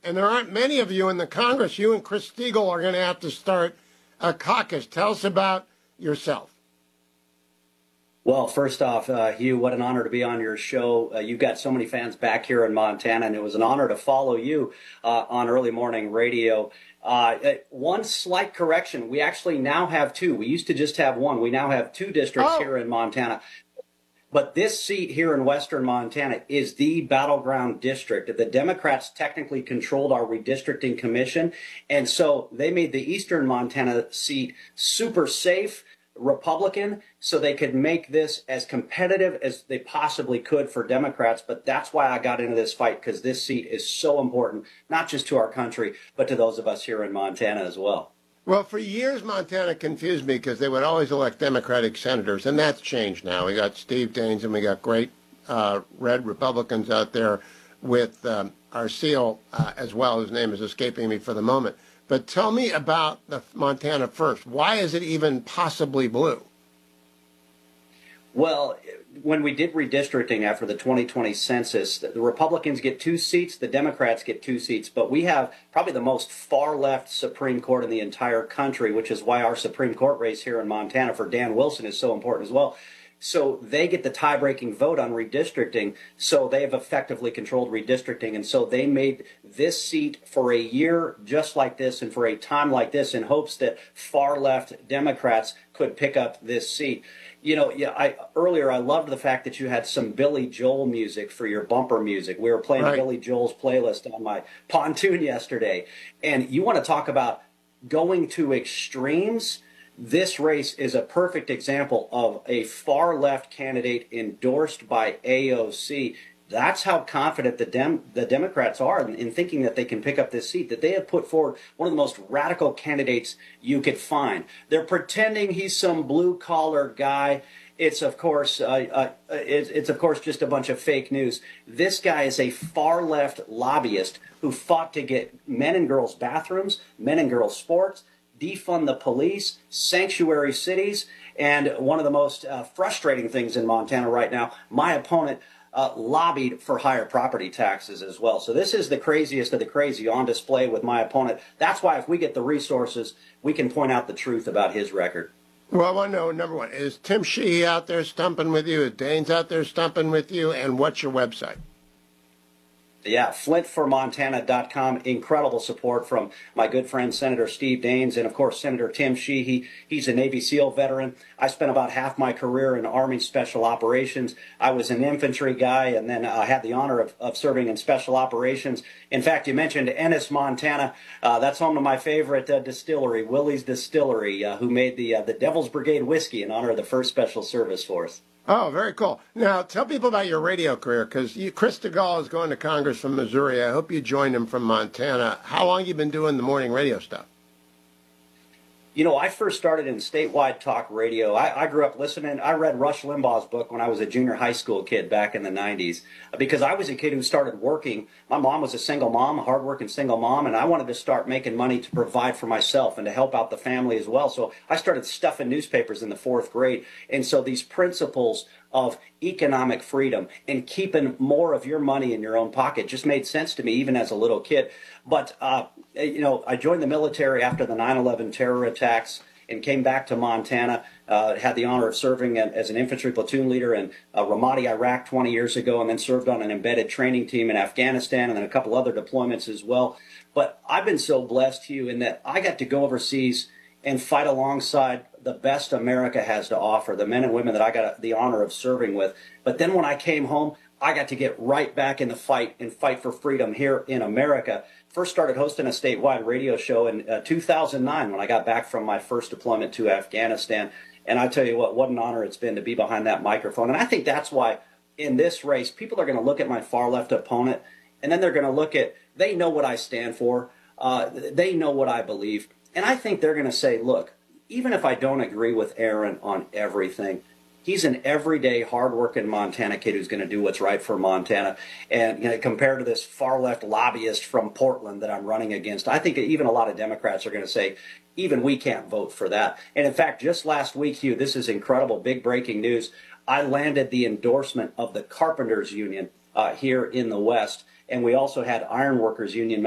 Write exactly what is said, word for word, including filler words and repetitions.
and there aren't many of you in the Congress. You and Chris Stigall are going to have to start a caucus. Tell us about yourself. Well, first off, uh, Hugh, what an honor to be on your show. Uh, you've got so many fans back here in Montana, and it was an honor to follow you uh, on early morning radio. Uh, one slight correction. We actually now have two. We used to just have one. We now have two districts oh. here in Montana. But this seat here in western Montana is the battleground district. The Democrats technically controlled our redistricting commission, and so they made the eastern Montana seat super safe, Republican, so they could make this as competitive as they possibly could for Democrats. But that's why I got into this fight, because this seat is so important, not just to our country, but to those of us here in Montana as well. Well, for years, Montana confused me because they would always elect Democratic senators, and that's changed now. We got Steve Daines, and we got great uh, red Republicans out there with um, Arceel uh, as well. His name is escaping me for the moment. But tell me about the Montana first. Why is it even possibly blue? Well, when we did redistricting after the twenty twenty census, the Republicans get two seats, the Democrats get two seats, but we have probably the most far-left Supreme Court in the entire country, which is why our Supreme Court race here in Montana for Dan Wilson is so important as well. So they get the tie-breaking vote on redistricting, so they have effectively controlled redistricting, and so they made this seat for a year just like this and for a time like this in hopes that far-left Democrats could pick up this seat. You know, yeah, I earlier I loved the fact that you had some Billy Joel music for your bumper music. We were playing right. Billy Joel's playlist on my pontoon yesterday, and you want to talk about going to extremes. This race is a perfect example of a far-left candidate endorsed by A O C. That's how confident the Dem- the Democrats are in, in thinking that they can pick up this seat, that they have put forward one of the most radical candidates you could find. They're pretending he's some blue-collar guy. It's, of course, uh, uh, it's, it's, of course, just a bunch of fake news. This guy is a far-left lobbyist who fought to get men and girls bathrooms, men and girls sports, defund the police, sanctuary cities, and one of the most uh, frustrating things in Montana right now, my opponent uh, lobbied for higher property taxes as well. So this is the craziest of the crazy on display with my opponent. That's why if we get the resources, we can point out the truth about his record. Well, I want to know, number one, is Tim Sheehy out there stumping with you? Is Daines out there stumping with you? And what's your website? Yeah, flint for montana dot com. Incredible support from my good friend Senator Steve Daines and, of course, Senator Tim Sheehy. He's a Navy SEAL veteran. I spent about half my career in Army Special Operations. I was an infantry guy, and then I uh, had the honor of, of serving in Special Operations. In fact, you mentioned Ennis, Montana. Uh, that's home to my favorite uh, distillery, Willie's Distillery, uh, who made the uh, the Devil's Brigade whiskey in honor of the first Special Service Force. Oh, very cool. Now, tell people about your radio career, because Chris Stigall is going to Congress from Missouri. I hope you joined him from Montana. How long have you been doing the morning radio stuff? You know, I first started in statewide talk radio. I, I grew up listening. I read Rush Limbaugh's book when I was a junior high school kid back in the nineties because I was a kid who started working. My mom was a single mom, a hardworking single mom, and I wanted to start making money to provide for myself and to help out the family as well. So I started stuffing newspapers in the fourth grade. And so these principles of economic freedom and keeping more of your money in your own pocket just made sense to me even as a little kid. But, uh, you know, I joined the military after the nine eleven terror attacks and came back to Montana, uh, had the honor of serving as an infantry platoon leader in uh, Ramadi, Iraq twenty years ago, and then served on an embedded training team in Afghanistan and then a couple other deployments as well. But I've been so blessed, Hugh, in that I got to go overseas and fight alongside the best America has to offer, the men and women that I got the honor of serving with. But then when I came home, I got to get right back in the fight and fight for freedom here in America. First started hosting a statewide radio show in uh, two thousand nine when I got back from my first deployment to Afghanistan. And I tell you what, what an honor it's been to be behind that microphone. And I think that's why in this race, people are going to look at my far left opponent, and then they're going to look at, they know what I stand for. Uh, they know what I believe. And I think they're going to say, look, even if I don't agree with Aaron on everything, he's an everyday, hardworking Montana kid who's going to do what's right for Montana. And you know, compared to this far-left lobbyist from Portland that I'm running against, I think even a lot of Democrats are going to say, even we can't vote for that. And in fact, just last week, Hugh, this is incredible, big breaking news. I landed the endorsement of the Carpenters Union uh, here in the West, and we also had Ironworkers Union